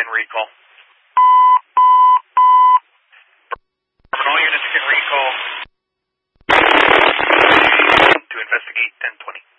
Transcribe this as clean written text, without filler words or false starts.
can recall. All units can recall to investigate 1020.